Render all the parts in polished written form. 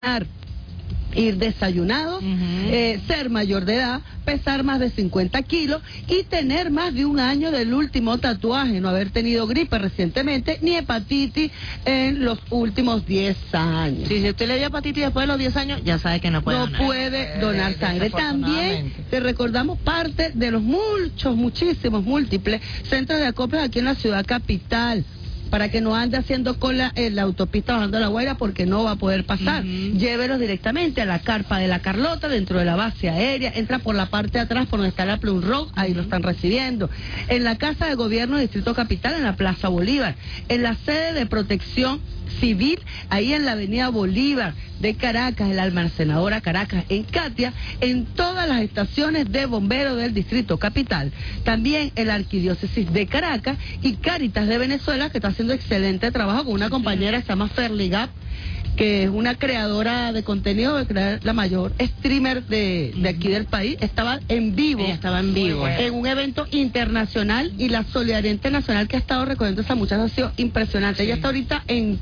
ir desayunado, ser mayor de edad, pesar más de 50 kilos y tener más de un año del último tatuaje, no haber tenido gripe recientemente ni hepatitis en los últimos 10 años. Sí, si usted le dio hepatitis después de los 10 años, ya sabe que no puede donar. No puede donar sangre. También te recordamos parte de los muchísimos, múltiples centros de acopio aquí en la ciudad capital, para que no ande haciendo cola en la autopista bajando La Guaira, porque no va a poder pasar. Llévelos directamente a la carpa de la Carlota, dentro de la base aérea, entra por la parte de atrás, por donde está la Plum Road, ahí lo están recibiendo. En la Casa de Gobierno Distrito Capital, en la Plaza Bolívar, en la sede de Protección Civil, ahí en la Avenida Bolívar de Caracas, en la Almacenadora Caracas, en Catia, en todas las estaciones de bomberos del Distrito Capital, también en la Arquidiócesis de Caracas y Cáritas de Venezuela, que está haciendo excelente trabajo con una compañera que se llama Ferli Gap, que es una creadora de contenido, la mayor streamer de aquí del país. Estaba en vivo. Ella estaba en vivo. En un evento internacional, y la solidaridad internacional que ha estado recogiendo esa muchacha ha sido impresionante. Ella está ahorita en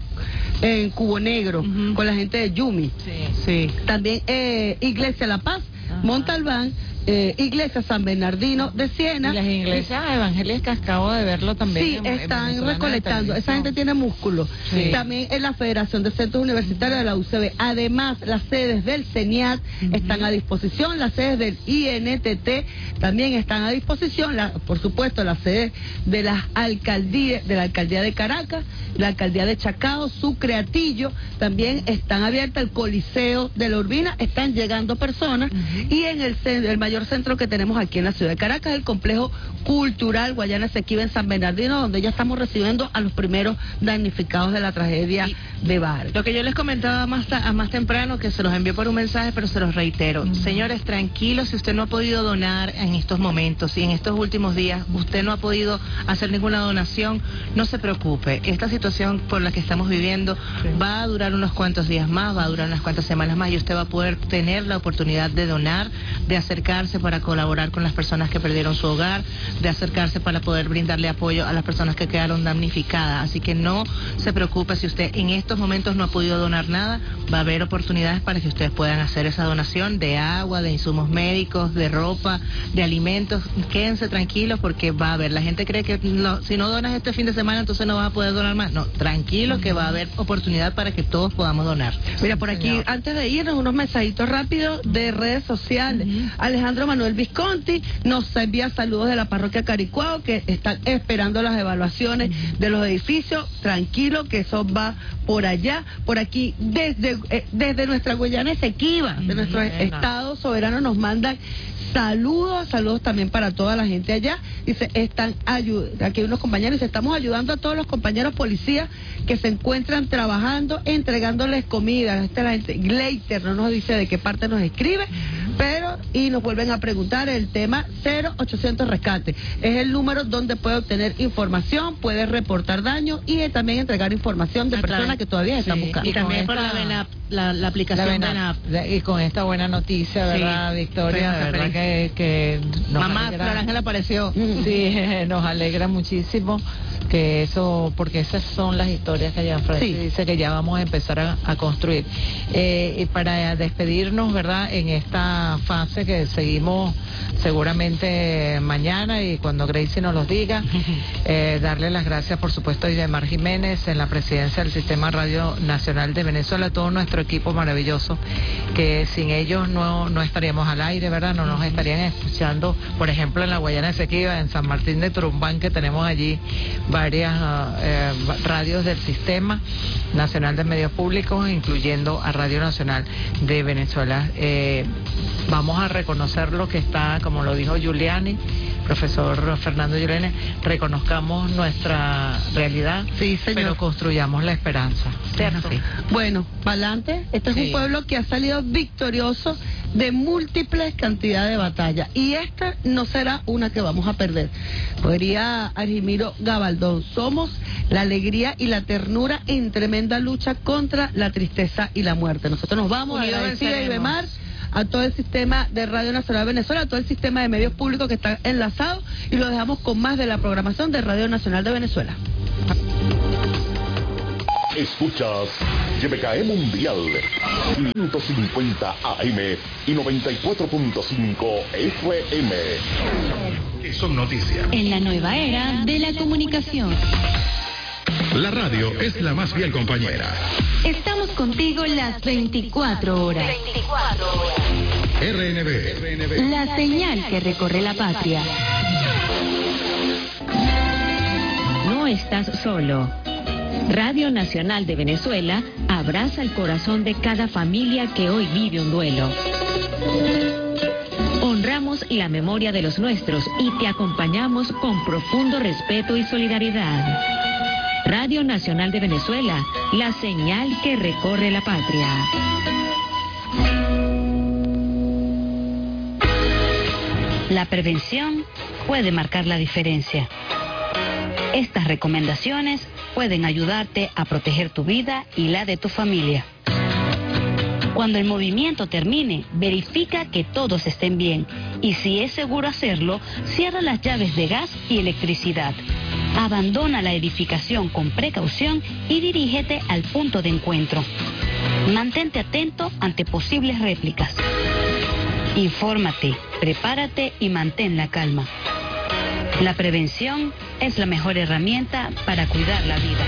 Cubo Negro, con la gente de Yumi. También Iglesia La Paz, Montalbán, Iglesia San Bernardino de Siena. Y las iglesias evangélicas, acabo de verlo también. Sí, están recolectando. Esa gente tiene músculo. También en la Federación de Centros Universitarios de la UCB. Además, las sedes del CENIAT están a disposición, las sedes del INTT también están a disposición, por supuesto, las sedes de las alcaldías, de la Alcaldía de Caracas, la Alcaldía de Chacao, Sucre, Atillo, también están abiertas. El Coliseo de la Urbina, están llegando personas. Y en el mayor centro que tenemos aquí en la ciudad de Caracas, el Complejo Cultural Guayana Esequiba en San Bernardino, donde ya estamos recibiendo a los primeros damnificados de la tragedia de Bar. Lo que yo les comentaba más temprano, que se los envié por un mensaje, pero se los reitero. Señores, tranquilos, si usted no ha podido donar en estos momentos y en estos últimos días, usted no ha podido hacer ninguna donación, no se preocupe. Esta situación por la que estamos viviendo va a durar unos cuantos días más, va a durar unas cuantas semanas más, y usted va a poder tener la oportunidad de donar, de acercarse para colaborar con las personas que perdieron su hogar, de acercarse para poder brindarle apoyo a las personas que quedaron damnificadas. Así que no se preocupe si usted en estos momentos no ha podido donar nada, va a haber oportunidades para que ustedes puedan hacer esa donación de agua, de insumos médicos, de ropa, de alimentos. Quédense tranquilos, porque va a haber, la gente cree que si no donas este fin de semana entonces no vas a poder donar más. No, tranquilo, que va a haber oportunidad para que todos podamos donar. Mira, por aquí, antes de irnos, unos mensajitos rápidos de redes sociales. Alejandro Manuel Visconti nos envía saludos de la parroquia Caricuao, que están esperando las evaluaciones de los edificios. Tranquilo, que eso va por allá. Por aquí, desde nuestra Guayana Esequiba, de nuestro estado soberano, nos mandan saludos también para toda la gente allá. Dice, aquí hay unos compañeros, dice, estamos ayudando a todos los compañeros policías que se encuentran trabajando, entregándoles comida. Esta es la gente. Gleiter no nos dice de qué parte nos escribe, y nos vuelven a preguntar el tema 0800 Rescate. Es el número donde puede obtener información, puede reportar daño y también entregar información de personas que todavía están buscando. Y también por la aplicación VENAP. Y con esta buena noticia, ¿verdad, Victoria? De verdad que Mamá, Flor Ángela apareció. Sí, nos alegra muchísimo que eso, porque esas son las historias que ya Francis dice que ya vamos a empezar a construir. Y para despedirnos, ¿verdad?, en esta fase que seguimos seguramente mañana y cuando Gracie nos los diga, darle las gracias, por supuesto, a Idemar Jiménez en la presidencia del Sistema Radio Nacional de Venezuela, todo nuestro equipo maravilloso, que sin ellos no estaríamos al aire, ¿verdad? No nos estarían escuchando, por ejemplo, en la Guayana Esequiba, en San Martín de Turumbán, que tenemos allí varias radios del Sistema Nacional de Medios Públicos, incluyendo a Radio Nacional de Venezuela. Vamos a reconocer lo que está, como lo dijo Giuliani, profesor Fernando Giuliani, reconozcamos nuestra realidad, pero construyamos la esperanza. ¿Cierto? Bueno, para adelante. Este es un pueblo que ha salido victorioso de múltiples cantidades de batallas, y esta no será una que vamos a perder. Podría Argimiro Gabaldón: somos la alegría y la ternura en tremenda lucha contra la tristeza y la muerte. Nosotros nos vamos agradecidos a Idemar, a todo el sistema de Radio Nacional de Venezuela, a todo el sistema de medios públicos que están enlazados, y lo dejamos con más de la programación de Radio Nacional de Venezuela. Escuchas HBKE Mundial, 150 AM y 94.5 FM. Que son noticias. En la nueva era de la comunicación. La radio es la más fiel compañera. Estamos contigo las 24 horas. RNB. La señal que recorre la patria. No estás solo. Radio Nacional de Venezuela abraza el corazón de cada familia que hoy vive un duelo. Honramos la memoria de los nuestros y te acompañamos con profundo respeto y solidaridad. Radio Nacional de Venezuela, la señal que recorre la patria. La prevención puede marcar la diferencia. Estas recomendaciones pueden ayudarte a proteger tu vida y la de tu familia. Cuando el movimiento termine, verifica que todos estén bien y si es seguro hacerlo, cierra las llaves de gas y electricidad. Abandona la edificación con precaución y dirígete al punto de encuentro. Mantente atento ante posibles réplicas. Infórmate, prepárate y mantén la calma. La prevención es la mejor herramienta para cuidar la vida.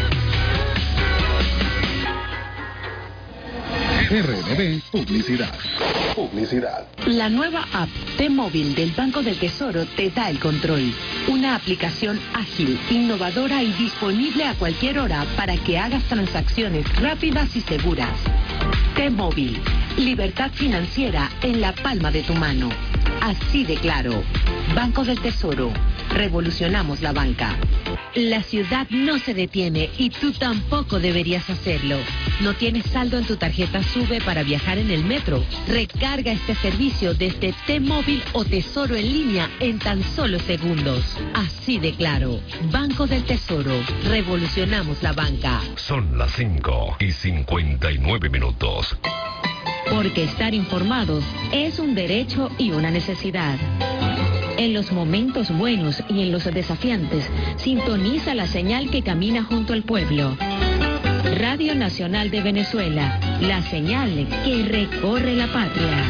RNB Publicidad. Publicidad. La nueva app T-Móvil del Banco del Tesoro te da el control. Una aplicación ágil, innovadora y disponible a cualquier hora para que hagas transacciones rápidas y seguras. T-Móvil, libertad financiera en la palma de tu mano. Así de claro. Banco del Tesoro. Revolucionamos la banca. La ciudad no se detiene y tú tampoco deberías hacerlo. ¿No tienes saldo en tu tarjeta SUBE para viajar en el metro? Recarga este servicio desde T-Móvil o Tesoro en línea en tan solo segundos. Así de claro. Banco del Tesoro. Revolucionamos la banca. Son las 5:59. Porque estar informados es un derecho y una necesidad. En los momentos buenos y en los desafiantes, sintoniza la señal que camina junto al pueblo. Radio Nacional de Venezuela, la señal que recorre la patria.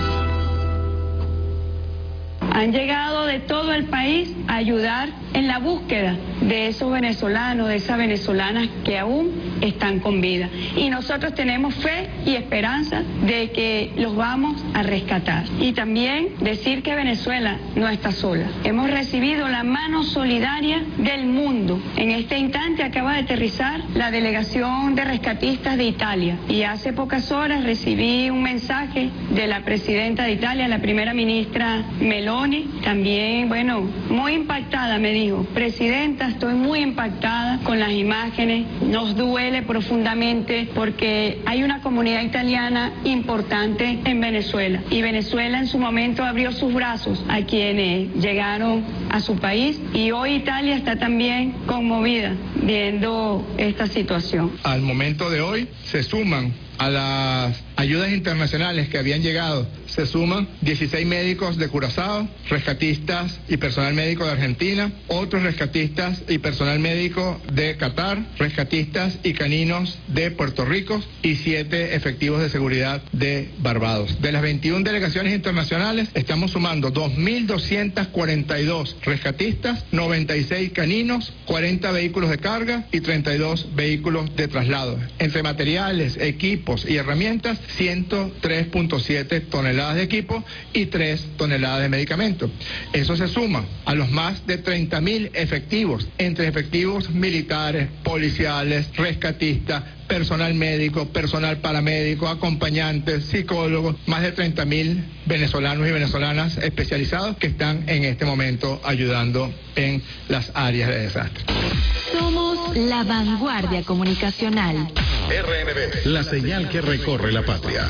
Han llegado de todo el país a ayudar en la búsqueda de esos venezolanos, de esas venezolanas que aún están con vida. Y nosotros tenemos fe y esperanza de que los vamos a rescatar. Y también decir que Venezuela no está sola. Hemos recibido la mano solidaria del mundo. En este instante acaba de aterrizar la delegación de rescatistas de Italia. Y hace pocas horas recibí un mensaje de la presidenta de Italia, la primera ministra Meloni. También, bueno, muy impactada me dijo, presidenta, estoy muy impactada con las imágenes, nos duele profundamente porque hay una comunidad italiana importante en Venezuela y Venezuela en su momento abrió sus brazos a quienes llegaron a su país y hoy Italia está también conmovida viendo esta situación. Al momento de hoy se suman a las ayudas internacionales que habían llegado, se suman 16 médicos de Curazao, rescatistas y personal médico de Argentina, otros rescatistas y personal médico de Qatar, rescatistas y caninos de Puerto Rico y 7 efectivos de seguridad de Barbados. De las 21 delegaciones internacionales estamos sumando 2.242 rescatistas, 96 caninos, 40 vehículos de carga y 32 vehículos de traslado. Entre materiales, equipos y herramientas, 103.7 toneladas de equipo y 3 toneladas de medicamentos. Eso se suma a los más de 30.000 efectivos, entre efectivos militares, policiales, rescatistas, personal médico, personal paramédico, acompañantes, psicólogos, más de 30.000 venezolanos y venezolanas especializados que están en este momento ayudando en las áreas de desastre. Somos la vanguardia comunicacional. RNB, la señal que recorre la patria.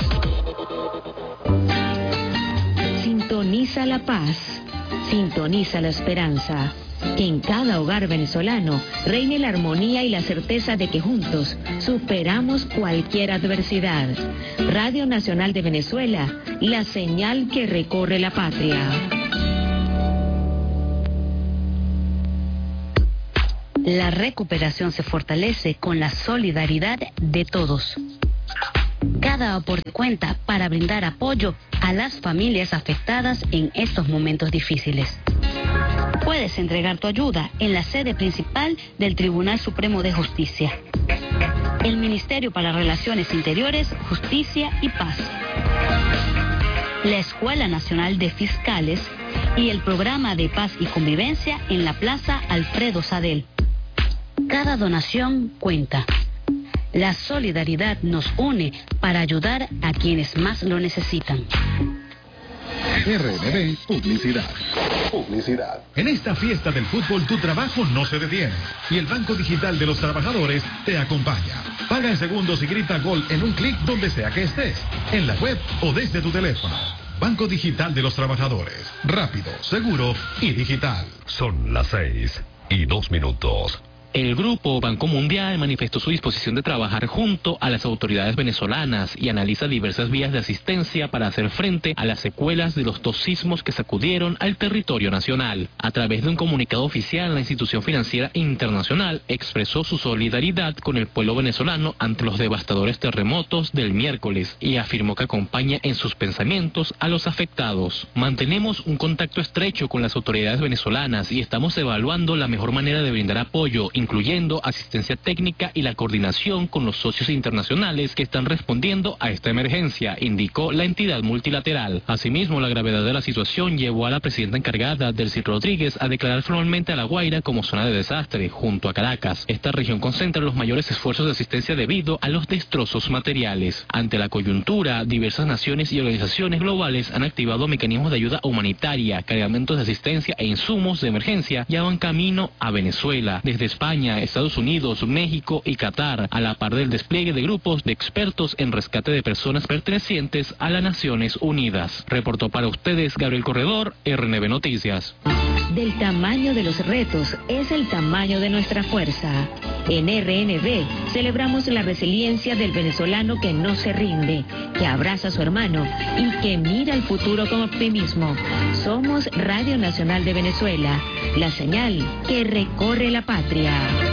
Sintoniza la paz, sintoniza la esperanza. Que en cada hogar venezolano reine la armonía y la certeza de que juntos superamos cualquier adversidad. Radio Nacional de Venezuela, la señal que recorre la patria. La recuperación se fortalece con la solidaridad de todos. Cada aporte cuenta para brindar apoyo a las familias afectadas en estos momentos difíciles. Puedes entregar tu ayuda en la sede principal del Tribunal Supremo de Justicia, el Ministerio para Relaciones Interiores, Justicia y Paz, la Escuela Nacional de Fiscales y el Programa de Paz y Convivencia en la Plaza Alfredo Sadel. Cada donación cuenta. La solidaridad nos une para ayudar a quienes más lo necesitan. RNB Publicidad. En esta fiesta del fútbol tu trabajo no se detiene y el Banco Digital de los Trabajadores te acompaña. Paga en segundos y grita gol en un clic donde sea que estés, en la web o desde tu teléfono. Banco Digital de los Trabajadores. Rápido, seguro y digital. Son las 6:02. El Grupo Banco Mundial manifestó su disposición de trabajar junto a las autoridades venezolanas y analiza diversas vías de asistencia para hacer frente a las secuelas de los 2 sismos que sacudieron al territorio nacional. A través de un comunicado oficial, la institución financiera internacional expresó su solidaridad con el pueblo venezolano ante los devastadores terremotos del miércoles y afirmó que acompaña en sus pensamientos a los afectados. Mantenemos un contacto estrecho con las autoridades venezolanas y estamos evaluando la mejor manera de brindar apoyo, incluyendo asistencia técnica y la coordinación con los socios internacionales que están respondiendo a esta emergencia, indicó la entidad multilateral. Asimismo, la gravedad de la situación llevó a la presidenta encargada, Delcy Rodríguez, a declarar formalmente a La Guaira como zona de desastre, junto a Caracas. Esta región concentra los mayores esfuerzos de asistencia debido a los destrozos materiales. Ante la coyuntura, diversas naciones y organizaciones globales han activado mecanismos de ayuda humanitaria, cargamentos de asistencia e insumos de emergencia ya van camino a Venezuela, desde España, Estados Unidos, México y Qatar, a la par del despliegue de grupos de expertos en rescate de personas pertenecientes a las Naciones Unidas. Reportó para ustedes Gabriel Corredor, RNB Noticias. Del tamaño de los retos es el tamaño de nuestra fuerza. En RNB celebramos la resiliencia del venezolano que no se rinde, que abraza a su hermano y que mira al futuro con optimismo. Somos Radio Nacional de Venezuela, la señal que recorre la patria.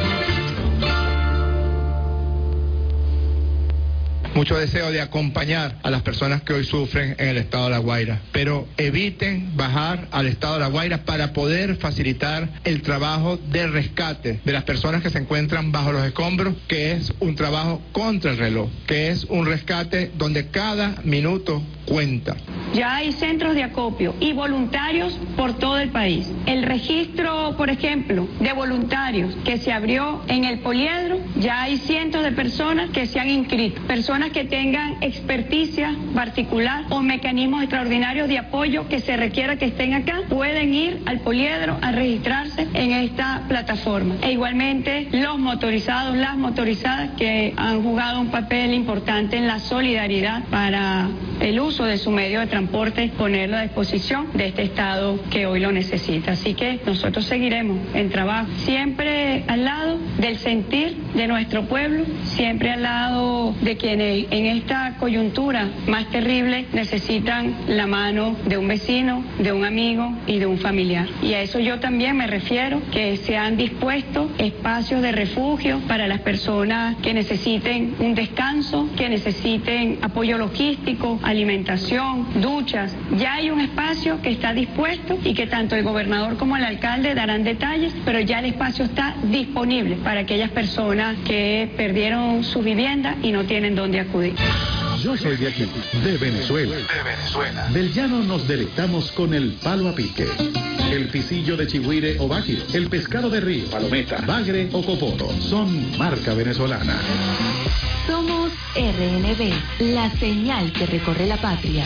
Mucho deseo de acompañar a las personas que hoy sufren en el estado de La Guaira, pero eviten bajar al estado de La Guaira para poder facilitar el trabajo de rescate de las personas que se encuentran bajo los escombros, que es un trabajo contra el reloj, que es un rescate donde cada minuto cuenta. Ya hay centros de acopio y voluntarios por todo el país. El registro, por ejemplo, de voluntarios que se abrió en el Poliedro, ya hay cientos de personas que se han inscrito. Personas que tengan experticia particular o mecanismos extraordinarios de apoyo que se requiera que estén acá, pueden ir al Poliedro a registrarse en esta plataforma. E igualmente los motorizados, las motorizadas que han jugado un papel importante en la solidaridad para el uso de su medio de transporte, ponerlo a disposición de este Estado que hoy lo necesita. Así que nosotros seguiremos en trabajo, siempre al lado del sentir de nuestro pueblo, siempre al lado de quienes en esta coyuntura más terrible necesitan la mano de un vecino, de un amigo y de un familiar. Y a eso yo también me refiero, que se han dispuesto espacios de refugio para las personas que necesiten un descanso, que necesiten apoyo logístico, alimentación, duchas. Ya hay un espacio que está dispuesto y que tanto el gobernador como el alcalde darán detalles, pero ya el espacio está disponible para aquellas personas que perdieron su vivienda y no tienen dónde acudir. Yo soy de aquí, de Venezuela. Del llano nos deleitamos con el palo a pique, el pisillo de chigüire o báquiro, el pescado de río, palometa, bagre o coporo. Son marca venezolana. Somos RNB, la señal que recorre la patria.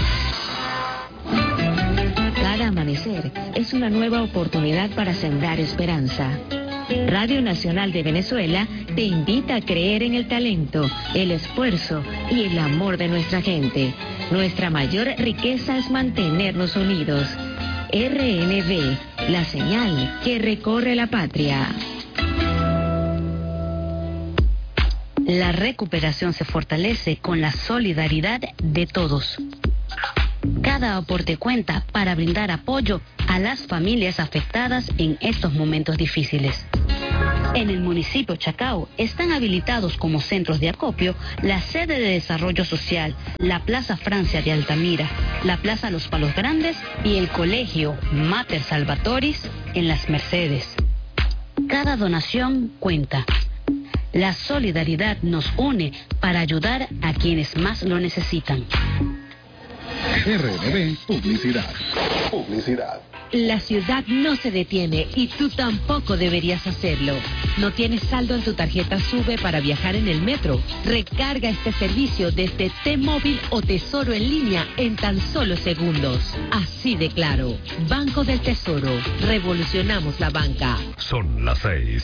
Cada amanecer es una nueva oportunidad para sembrar esperanza. Radio Nacional de Venezuela te invita a creer en el talento, el esfuerzo y el amor de nuestra gente. Nuestra mayor riqueza es mantenernos unidos. RNB, la señal que recorre la patria. La recuperación se fortalece con la solidaridad de todos. Cada aporte cuenta para brindar apoyo a las familias afectadas en estos momentos difíciles. En el municipio Chacao están habilitados como centros de acopio la sede de desarrollo social, la Plaza Francia de Altamira, la Plaza Los Palos Grandes y el colegio Mater Salvatoris en Las Mercedes. Cada donación cuenta. La solidaridad nos une para ayudar a quienes más lo necesitan. RNB Publicidad. Publicidad. La ciudad no se detiene y tú tampoco deberías hacerlo. ¿No tienes saldo en tu tarjeta SUBE para viajar en el metro? Recarga este servicio desde T-Móvil o Tesoro en línea en tan solo segundos. Así de claro. Banco del Tesoro. Revolucionamos la banca. Son las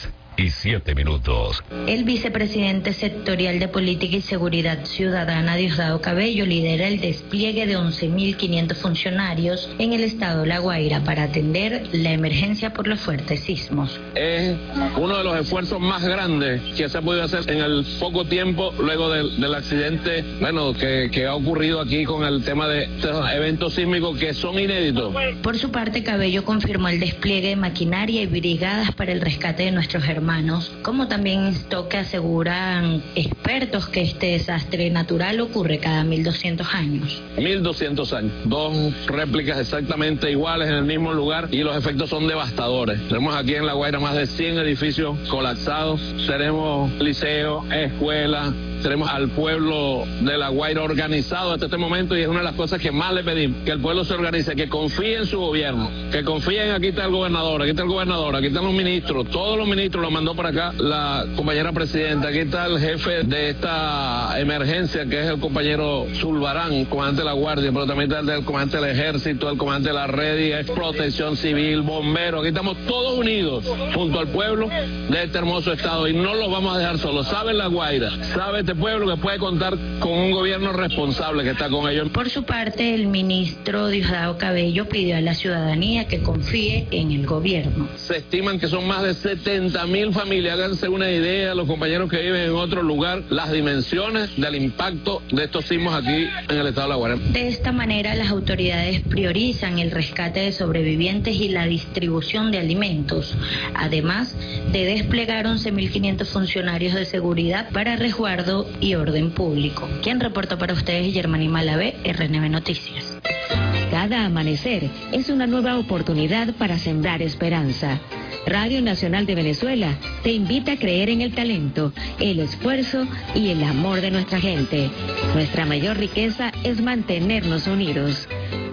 6:07. El vicepresidente sectorial de Política y Seguridad Ciudadana, Diosdado Cabello, lidera el despliegue de 11.500 funcionarios en el estado de La Guaira para atender la emergencia por los fuertes sismos. Es uno de los esfuerzos más grandes que se ha podido hacer en el poco tiempo luego del accidente, que ha ocurrido aquí con el tema de estos eventos sísmicos que son inéditos. Por su parte, Cabello confirmó el despliegue de maquinaria y brigadas para el rescate de nuestros hermanos, como también instó que aseguran expertos que este desastre natural ocurre cada 1.200 años. 1.200 años, 2 réplicas exactamente iguales en el mismo lugar y los efectos son devastadores. Tenemos aquí en La Guaira más de 100 edificios colapsados, tenemos liceos, escuelas, tenemos al pueblo de La Guaira organizado hasta este momento y es una de las cosas que más le pedimos, que el pueblo se organice, que confíe en su gobierno, que confíen. Aquí está el gobernador, aquí está el gobernador, aquí están los ministros, todos los ministros los mandó por acá la compañera presidenta, aquí está el jefe de esta emergencia que es el compañero Zulbarán, comandante de la Guardia, pero también está el comandante del Ejército, el comandante de la Red, Protección Civil, bomberos, aquí estamos todos unidos junto al pueblo de este hermoso estado y no los vamos a dejar solos. Sabe La Guaira, sabe este pueblo que puede contar con un gobierno responsable que está con ellos. Por su parte, el ministro Diosdado Cabello pidió a la ciudadanía que confíe en el gobierno. Se estiman que son más de 70.000 familias. Háganse una idea, los compañeros que viven en otro lugar, las dimensiones del impacto de estos sismos aquí en el estado de La Guaira. De esta manera, las autoridades priorizan el rescate de sobrevivientes y la distribución de alimentos, además de desplegar 11.500 funcionarios de seguridad para resguardo y orden público. Quien reportó para ustedes, Germany Malavé, RNB Noticias. Cada amanecer es una nueva oportunidad para sembrar esperanza. Radio Nacional de Venezuela te invita a creer en el talento, el esfuerzo y el amor de nuestra gente. Nuestra mayor riqueza es mantenernos unidos.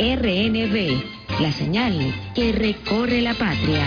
RNB, la señal que recorre la patria.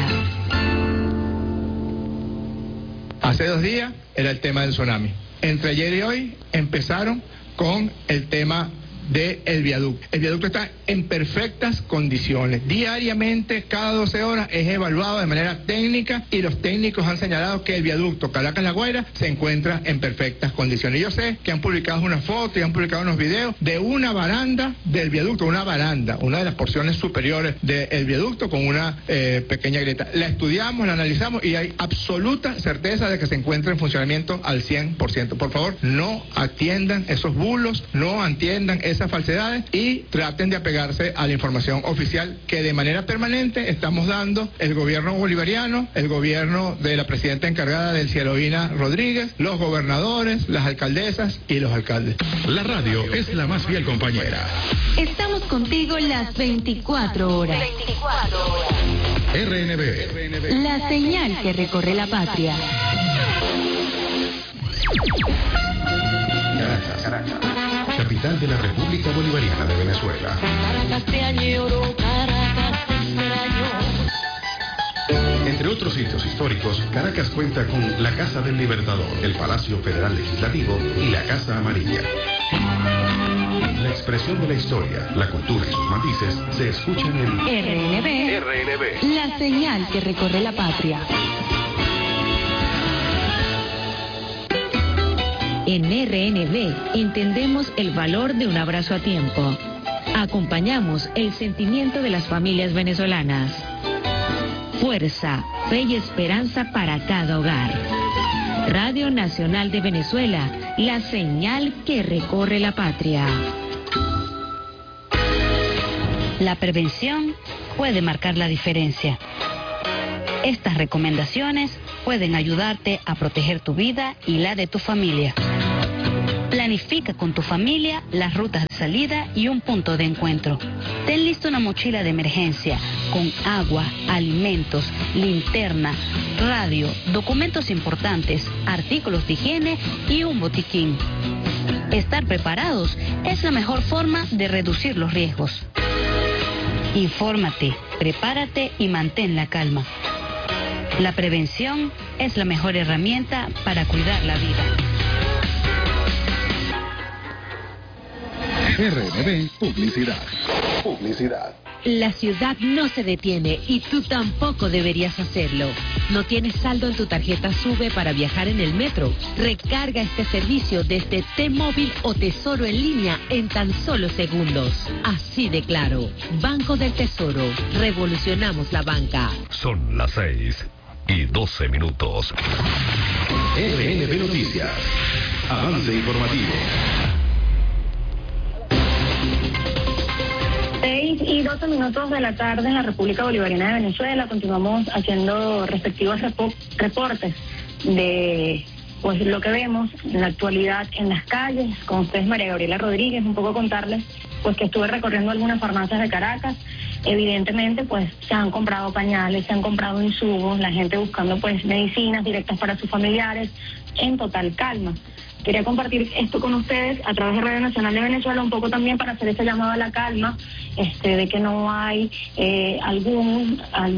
Hace 2 días era el tema del tsunami. Entre ayer y hoy empezaron con el tema del viaducto. El viaducto está en perfectas condiciones. Diariamente, cada 12 horas, es evaluado de manera técnica y los técnicos han señalado que el viaducto Caracas-La Guaira se encuentra en perfectas condiciones. Yo sé que han publicado una foto y han publicado unos videos de una baranda del viaducto, una de las porciones superiores del viaducto con una pequeña grieta. La estudiamos, la analizamos y hay absoluta certeza de que se encuentra en funcionamiento al 100%. Por favor, no atiendan esos bulos, no atiendan esas falsedades y traten de apegarse a la información oficial que de manera permanente estamos dando el gobierno bolivariano, el gobierno de la presidenta encargada del Cielovina Rodríguez, los gobernadores, las alcaldesas y los alcaldes. La radio es la más fiel compañera. Estamos contigo las 24 horas. RNB. La señal que recorre la patria. Caracas, capital de la República Bolivariana de Venezuela. Caracas te añoro, Caracas te extraño. Entre otros sitios históricos, Caracas cuenta con la Casa del Libertador, el Palacio Federal Legislativo y la Casa Amarilla. La expresión de la historia, la cultura y sus matices se escuchan en RNB, la señal que recorre la patria. En RNB entendemos el valor de un abrazo a tiempo. Acompañamos el sentimiento de las familias venezolanas. Fuerza, fe y esperanza para cada hogar. Radio Nacional de Venezuela, la señal que recorre la patria. La prevención puede marcar la diferencia. Estas recomendaciones pueden ayudarte a proteger tu vida y la de tu familia. Planifica con tu familia las rutas de salida y un punto de encuentro. Ten lista una mochila de emergencia con agua, alimentos, linterna, radio, documentos importantes, artículos de higiene y un botiquín. Estar preparados es la mejor forma de reducir los riesgos. Infórmate, prepárate y mantén la calma. La prevención es la mejor herramienta para cuidar la vida. RNB Publicidad. Publicidad. La ciudad no se detiene y tú tampoco deberías hacerlo. ¿No tienes saldo en tu tarjeta SUBE para viajar en el metro? Recarga este servicio desde T-Móvil o Tesoro en línea en tan solo segundos. Así de claro. Banco del Tesoro. Revolucionamos la banca. Son las 6:12. RNB Noticias. Avance informativo. 6:12 de la tarde en la República Bolivariana de Venezuela. Continuamos haciendo respectivos reportes de pues lo que vemos en la actualidad en las calles. Con ustedes, María Gabriela Rodríguez, un poco contarles pues que estuve recorriendo algunas farmacias de Caracas. Evidentemente pues se han comprado pañales, se han comprado insumos, la gente buscando pues medicinas directas para sus familiares en total calma. Quería compartir esto con ustedes a través de Radio Nacional de Venezuela, un poco también para hacer ese llamado a la calma, de que no hay algún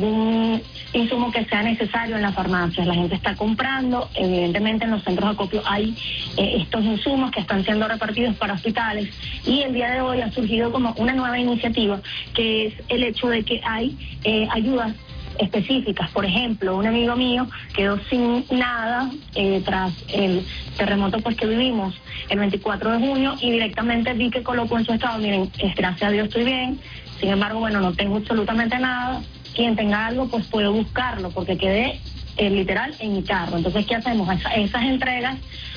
insumo que sea necesario en las farmacias. La gente está comprando, evidentemente en los centros de acopio hay estos insumos que están siendo repartidos para hospitales, y el día de hoy ha surgido como una nueva iniciativa, que es el hecho de que hay ayudas específicas. Por ejemplo, un amigo mío quedó sin nada tras el terremoto pues que vivimos el 24 de junio y directamente vi que colocó en su estado: miren, gracias a Dios estoy bien, sin embargo, bueno, no tengo absolutamente nada, quien tenga algo pues puedo buscarlo porque quedé literal en mi carro. Entonces, ¿qué hacemos? Esas entregas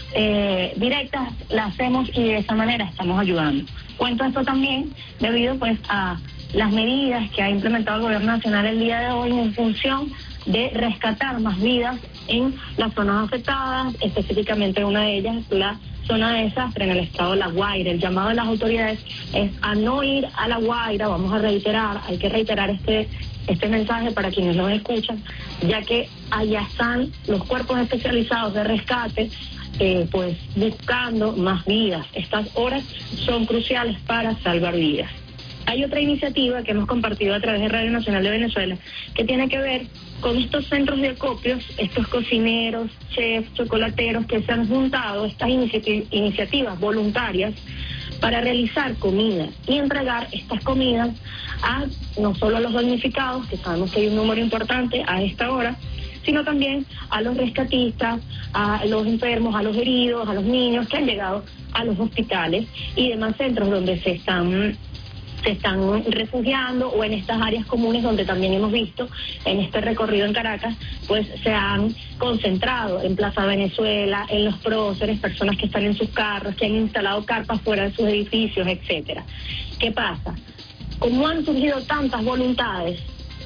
directas las hacemos y de esa manera estamos ayudando. Cuento esto también debido pues a las medidas que ha implementado el Gobierno Nacional el día de hoy en función de rescatar más vidas en las zonas afectadas, específicamente una de ellas, la zona de desastre en el estado de La Guaira. El llamado de las autoridades es a no ir a La Guaira. Vamos a reiterar, hay que reiterar este mensaje para quienes nos escuchan, ya que allá están los cuerpos especializados de rescate, pues buscando más vidas. Estas horas son cruciales para salvar vidas. Hay otra iniciativa que hemos compartido a través de Radio Nacional de Venezuela que tiene que ver con estos centros de acopios, estos cocineros, chefs, chocolateros que se han juntado, estas iniciativas voluntarias para realizar comida y entregar estas comidas a no solo a los damnificados, que sabemos que hay un número importante a esta hora, sino también a los rescatistas, a los enfermos, a los heridos, a los niños que han llegado a los hospitales y demás centros donde se están refugiando, o en estas áreas comunes donde también hemos visto en este recorrido en Caracas, pues se han concentrado en Plaza Venezuela, en los próceres, personas que están en sus carros, que han instalado carpas fuera de sus edificios, etcétera. ¿Qué pasa? Como han surgido tantas voluntades,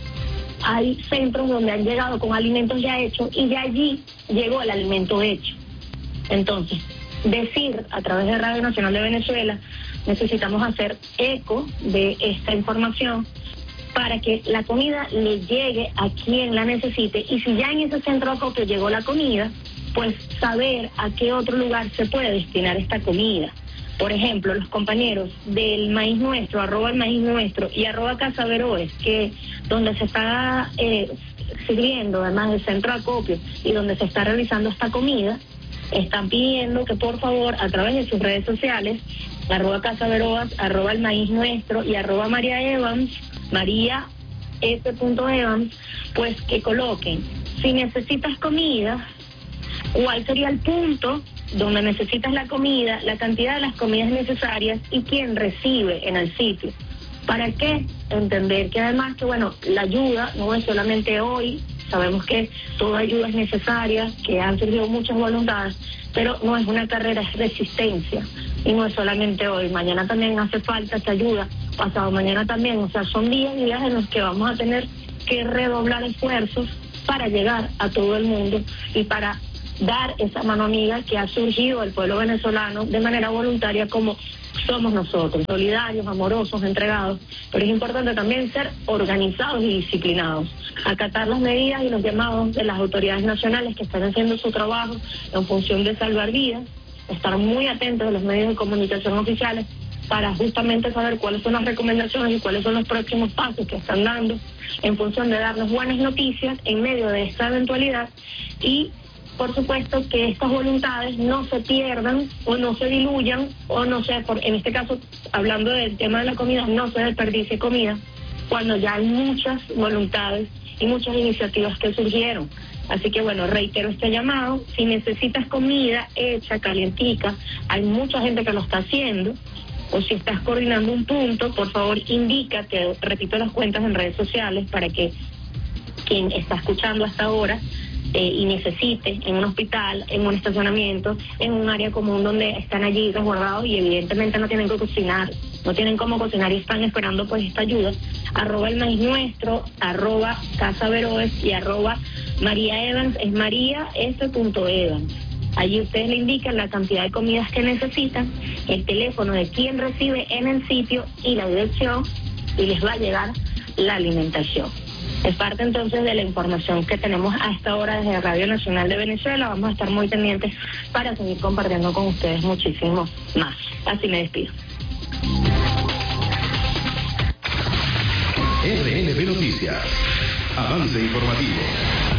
hay centros donde han llegado con alimentos ya hechos y de allí llegó el alimento hecho. Entonces, decir a través de Radio Nacional de Venezuela, necesitamos hacer eco de esta información para que la comida le llegue a quien la necesite, y si ya en ese centro de acopio llegó la comida, pues saber a qué otro lugar se puede destinar esta comida. Por ejemplo, los compañeros del Maíz Nuestro, @el Maíz Nuestro y @Casa Veroes, que donde se está sirviendo además del centro de acopio y donde se está realizando esta comida, están pidiendo que por favor a través de sus redes sociales, @Casa Veroas, @el Maíz Nuestro y @María Evans, María F.Evans, pues que coloquen, si necesitas comida, cuál sería el punto donde necesitas la comida, la cantidad de las comidas necesarias y quién recibe en el sitio. ¿Para qué? Entender que además que bueno, la ayuda no es solamente hoy, sabemos que toda ayuda es necesaria, que han surgido muchas voluntades, pero no es una carrera, es resistencia, y no es solamente hoy, mañana también hace falta esta ayuda, pasado mañana también, o sea, son días y días en los que vamos a tener que redoblar esfuerzos para llegar a todo el mundo y para dar esa mano amiga que ha surgido del pueblo venezolano de manera voluntaria como somos nosotros, solidarios, amorosos, entregados, pero es importante también ser organizados y disciplinados, acatar las medidas y los llamados de las autoridades nacionales que están haciendo su trabajo en función de salvar vidas, estar muy atentos a los medios de comunicación oficiales para justamente saber cuáles son las recomendaciones y cuáles son los próximos pasos que están dando en función de darnos buenas noticias en medio de esta eventualidad y por supuesto que estas voluntades no se pierdan o no se diluyan o no se, en este caso hablando del tema de la comida, no se desperdicie comida cuando ya hay muchas voluntades y muchas iniciativas que surgieron. Así que bueno, reitero este llamado, si necesitas comida hecha, calientica, hay mucha gente que lo está haciendo, o si estás coordinando un punto, por favor indícate, repito las cuentas en redes sociales para que quien está escuchando hasta ahora y necesite en un hospital, en un estacionamiento, en un área común donde están allí resguardados y evidentemente no tienen que cocinar, no tienen cómo cocinar y están esperando pues esta ayuda, @el maíz nuestro, @Casa Veroes y @María Evans, es María S.Evans. Allí ustedes le indican la cantidad de comidas que necesitan, el teléfono de quien recibe en el sitio y la dirección y les va a llegar la alimentación. Es parte entonces de la información que tenemos a esta hora desde Radio Nacional de Venezuela. Vamos a estar muy pendientes para seguir compartiendo con ustedes muchísimo más. Así me despido. RNB Noticias. Avance informativo.